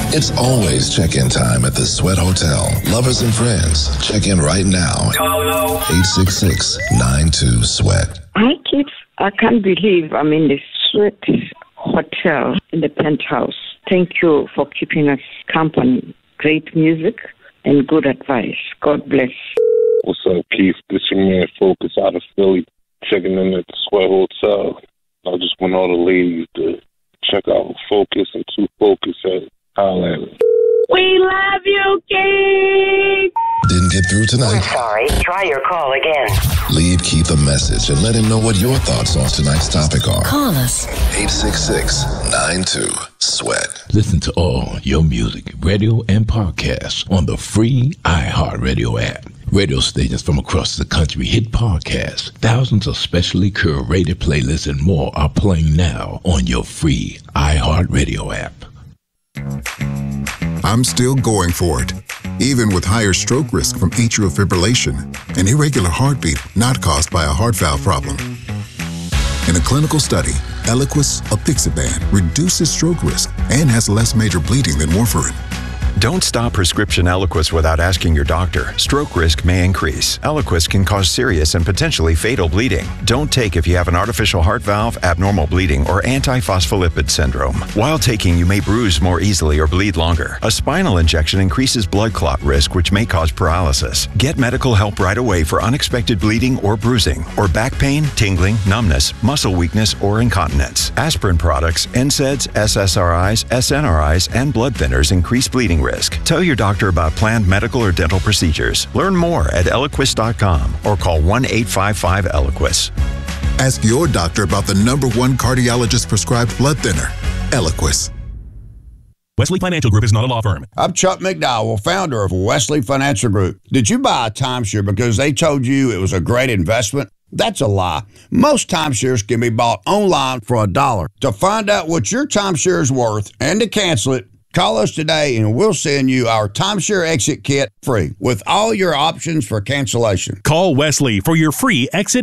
It's always check-in time at the Sweat Hotel. Lovers and friends, check in right now. 866-92-SWEAT. Hi, kids. I can't believe I'm in the Sweat Hotel in the penthouse. Thank you for keeping us company. Great music and good advice. God bless. What's up, Keith? This your man Focus out of Philly, checking in at the Sweat Hotel. I just want all the ladies to check out Focus and 2 Focus at Highland. We love you, Keith. Didn't get through tonight? We're sorry. Try your call again. Leave Keith a message and let him know what your thoughts on tonight's topic are. Call us. 866-92-SWEAT. Listen to all your music, radio, and podcasts on the free iHeartRadio app. Radio stations from across the country hit podcasts. Thousands of specially curated playlists and more are playing now on your free iHeartRadio app. I'm still going for it, even with higher stroke risk from atrial fibrillation, an irregular heartbeat not caused by a heart valve problem. In a clinical study, Eliquis apixaban reduces stroke risk and has less major bleeding than warfarin. Don't stop prescription Eliquis without asking your doctor. Stroke risk may increase. Eliquis can cause serious and potentially fatal bleeding. Don't take if you have an artificial heart valve, abnormal bleeding, or antiphospholipid syndrome. While taking, you may bruise more easily or bleed longer. A spinal injection increases blood clot risk, which may cause paralysis. Get medical help right away for unexpected bleeding or bruising, or back pain, tingling, numbness, muscle weakness, or incontinence. Aspirin products, NSAIDs, SSRIs, SNRIs, and blood thinners increase bleeding risk. Tell your doctor about planned medical or dental procedures. Learn more at Eliquis.com or call 1-855-ELIQUIS. Ask your doctor about the #1 cardiologist-prescribed blood thinner, Eliquis. Wesley Financial Group is not a law firm. I'm Chuck McDowell, founder of Wesley Financial Group. Did you buy a timeshare because they told you it was a great investment? That's a lie. Most timeshares can be bought online for $1. To find out what your timeshare is worth and to cancel it, call us today and we'll send you our timeshare exit kit free with all your options for cancellation. Call Wesley for your free exit